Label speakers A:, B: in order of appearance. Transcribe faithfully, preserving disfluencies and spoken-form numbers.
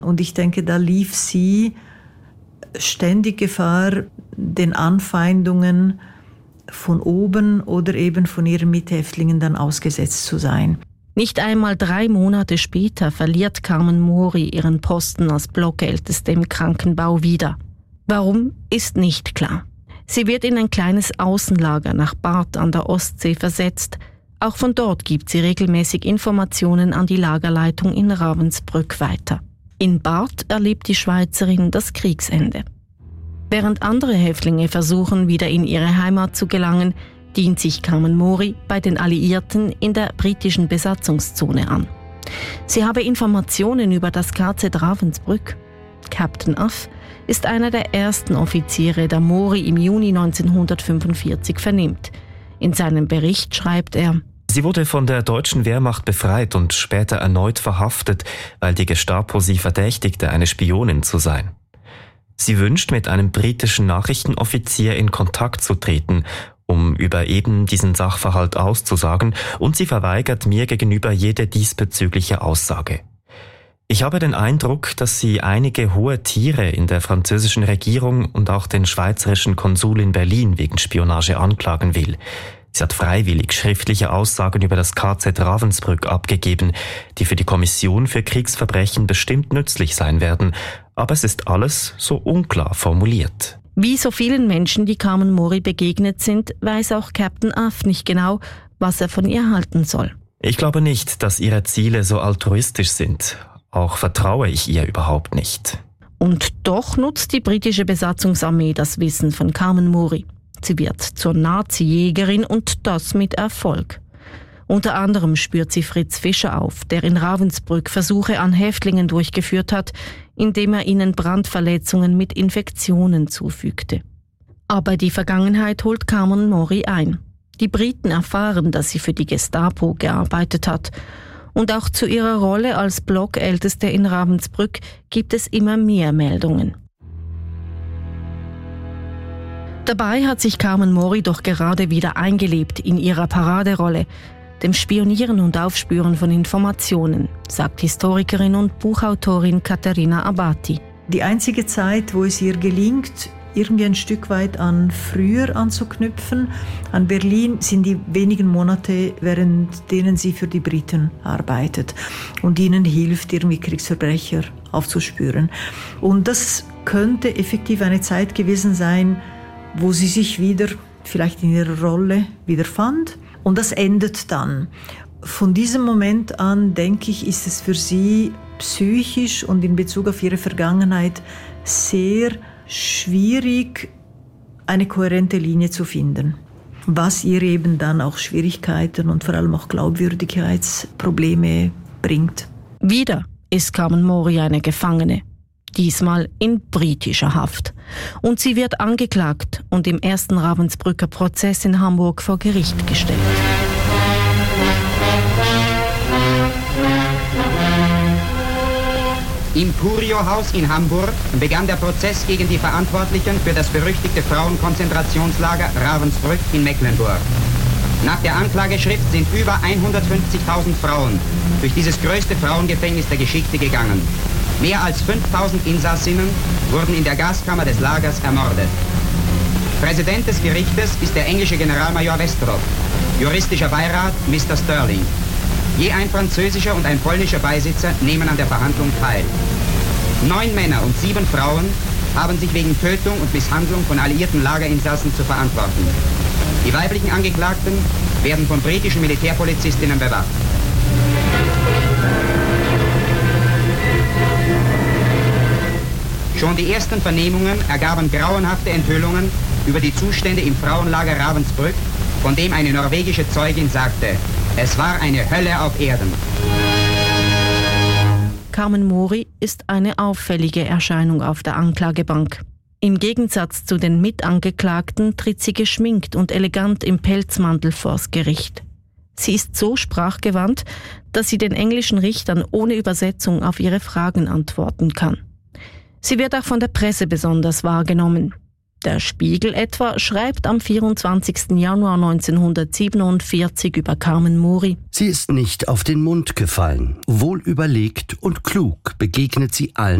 A: Und ich denke, da lief sie ständig Gefahr, den Anfeindungen von oben oder eben von ihren Mithäftlingen dann ausgesetzt zu sein.
B: Nicht einmal drei Monate später verliert Carmen Mori ihren Posten als Blockälteste im Krankenbau wieder. Warum, ist nicht klar. Sie wird in ein kleines Außenlager nach Barth an der Ostsee versetzt. Auch von dort gibt sie regelmäßig Informationen an die Lagerleitung in Ravensbrück weiter. In Barth erlebt die Schweizerin das Kriegsende. Während andere Häftlinge versuchen, wieder in ihre Heimat zu gelangen, dient sich Carmen Mori bei den Alliierten in der britischen Besatzungszone an. Sie habe Informationen über das K Z Ravensbrück. Captain Uff ist einer der ersten Offiziere, der Mori im Juni neunzehnhundertfünfundvierzig vernimmt. In seinem Bericht schreibt er:
C: Sie wurde von der deutschen Wehrmacht befreit und später erneut verhaftet, weil die Gestapo sie verdächtigte, eine Spionin zu sein. Sie wünscht, mit einem britischen Nachrichtenoffizier in Kontakt zu treten, um über eben diesen Sachverhalt auszusagen, und sie verweigert mir gegenüber jede diesbezügliche Aussage. Ich habe den Eindruck, dass sie einige hohe Tiere in der französischen Regierung und auch den schweizerischen Konsul in Berlin wegen Spionage anklagen will. Sie hat freiwillig schriftliche Aussagen über das K Z Ravensbrück abgegeben, die für die Kommission für Kriegsverbrechen bestimmt nützlich sein werden, aber es ist alles so unklar formuliert.
B: Wie so vielen Menschen, die Carmen Mori begegnet sind, weiß auch Captain Uff nicht genau, was er von ihr halten soll.
C: Ich glaube nicht, dass ihre Ziele so altruistisch sind. Auch vertraue ich ihr überhaupt nicht.
B: Und doch nutzt die britische Besatzungsarmee das Wissen von Carmen Mori. Sie wird zur Nazi-Jägerin und das mit Erfolg. Unter anderem spürt sie Fritz Fischer auf, der in Ravensbrück Versuche an Häftlingen durchgeführt hat, indem er ihnen Brandverletzungen mit Infektionen zufügte. Aber die Vergangenheit holt Carmen Mori ein. Die Briten erfahren, dass sie für die Gestapo gearbeitet hat. Und auch zu ihrer Rolle als Blockälteste in Ravensbrück gibt es immer mehr Meldungen. Dabei hat sich Carmen Mori doch gerade wieder eingelebt in ihrer Paraderolle, dem Spionieren und Aufspüren von Informationen, sagt Historikerin und Buchautorin Katharina Abati.
A: Die einzige Zeit, wo es ihr gelingt, irgendwie ein Stück weit an früher anzuknüpfen, an Berlin, sind die wenigen Monate, während denen sie für die Briten arbeitet und ihnen hilft, irgendwie Kriegsverbrecher aufzuspüren. Und das könnte effektiv eine Zeit gewesen sein, wo sie sich wieder vielleicht in ihrer Rolle wiederfand. Und das endet dann. Von diesem Moment an, denke ich, ist es für sie psychisch und in Bezug auf ihre Vergangenheit sehr schwierig, eine kohärente Linie zu finden. Was ihr eben dann auch Schwierigkeiten und vor allem auch Glaubwürdigkeitsprobleme bringt.
B: Wieder ist Carmen Mori eine Gefangene. Diesmal in britischer Haft. Und sie wird angeklagt und im ersten Ravensbrücker Prozess in Hamburg vor Gericht gestellt.
D: Im Curio-Haus in Hamburg begann der Prozess gegen die Verantwortlichen für das berüchtigte Frauenkonzentrationslager Ravensbrück in Mecklenburg. Nach der Anklageschrift sind über hundertfünfzigtausend Frauen durch dieses größte Frauengefängnis der Geschichte gegangen. Mehr als fünftausend Insassinnen wurden in der Gaskammer des Lagers ermordet. Präsident des Gerichtes ist der englische Generalmajor Westerhoff, juristischer Beirat Mister Sterling. Je ein französischer und ein polnischer Beisitzer nehmen an der Verhandlung teil. Neun Männer und sieben Frauen haben sich wegen Tötung und Misshandlung von alliierten Lagerinsassen zu verantworten. Die weiblichen Angeklagten werden von britischen Militärpolizistinnen bewacht. Schon die ersten Vernehmungen ergaben grauenhafte Enthüllungen über die Zustände im Frauenlager Ravensbrück, von dem eine norwegische Zeugin sagte, es war eine Hölle auf Erden.
B: Carmen Mori ist eine auffällige Erscheinung auf der Anklagebank. Im Gegensatz zu den Mitangeklagten tritt sie geschminkt und elegant im Pelzmantel vors Gericht. Sie ist so sprachgewandt, dass sie den englischen Richtern ohne Übersetzung auf ihre Fragen antworten kann. Sie wird auch von der Presse besonders wahrgenommen. Der Spiegel etwa schreibt am vierundzwanzigsten Januar neunzehnhundertsiebenundvierzig über Carmen Mori:
E: Sie ist nicht auf den Mund gefallen. Wohl überlegt und klug begegnet sie allen